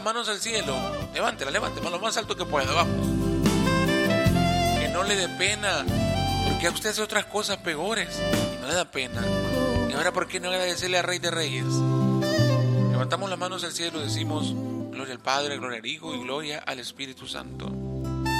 Manos al cielo, levántela, lo más alto que pueda, vamos. Que no le dé pena, porque a usted hace otras cosas peores y no le da pena. Y ahora, ¿por qué no agradecerle al Rey de Reyes? Levantamos las manos al cielo y decimos: gloria al Padre, gloria al Hijo y gloria al Espíritu Santo.